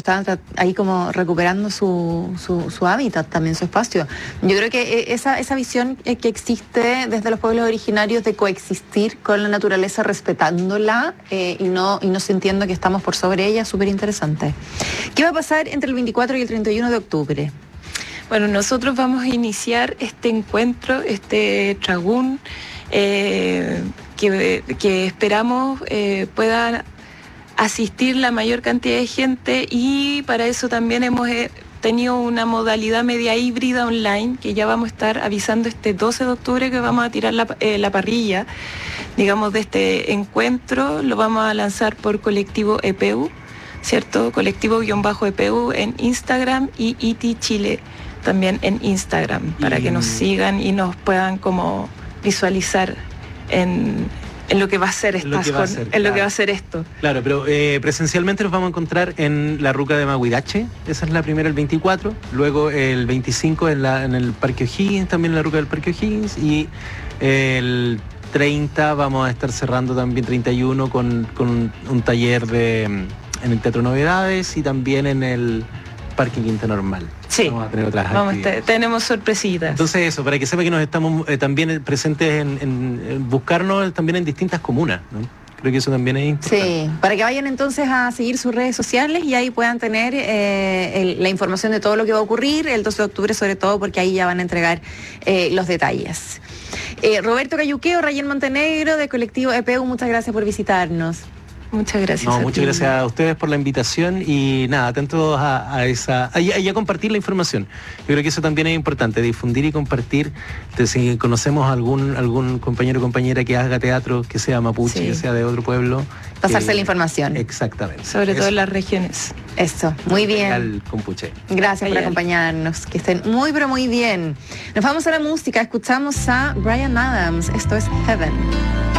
estaban ahí como recuperando su hábitat, también su espacio. Yo creo que esa visión que existe desde los pueblos originarios de coexistir con la naturaleza respetándola y no sintiendo que estamos por sobre ella es súper interesante. ¿Qué va a pasar entre el 24 y el 31 de octubre? Bueno, nosotros vamos a iniciar este encuentro, este tragún, que esperamos pueda asistir la mayor cantidad de gente, y para eso también hemos tenido una modalidad media híbrida online, que ya vamos a estar avisando este 12 de octubre que vamos a tirar la parrilla, digamos, de este encuentro. Lo vamos a lanzar por Colectivo EPU, ¿cierto? Colectivo-EPU en Instagram y ITI Chile también en Instagram, para que nos sigan y nos puedan como visualizar en lo que va a ser lo que va a ser esto. Claro, pero presencialmente nos vamos a encontrar en la ruca de Mahuidache, esa es la primera, el 24, luego el 25 en el Parque O'Higgins, también en la ruca del Parque O'Higgins, y el 30 vamos a estar cerrando también, 31, con un taller en el Teatro Novedades y también en el Parque Quinta Normal. Sí, vamos a tener otras actividades. Tenemos sorpresitas. Entonces eso, para que sepa que nos estamos también presentes en buscarnos también en distintas comunas, ¿no? Creo que eso también es importante. Sí, para que vayan entonces a seguir sus redes sociales y ahí puedan tener la información de todo lo que va a ocurrir el 12 de octubre, sobre todo porque ahí ya van a entregar los detalles. Roberto Cayuqueo, Rayén Montenegro, de Colectivo EPU, muchas gracias por visitarnos. Muchas gracias. Muchas gracias a ustedes por la invitación y nada, atentos a compartir la información. Yo creo que eso también es importante, difundir y compartir. Entonces, si conocemos algún compañero o compañera que haga teatro, que sea mapuche, que sea de otro pueblo. Pasarse la información. Exactamente. Sobre todo en las regiones. Eso, muy bien. Al compuche. Gracias por acompañarnos, que estén muy pero muy bien. Nos vamos a la música, escuchamos a Bryan Adams, esto es Heaven.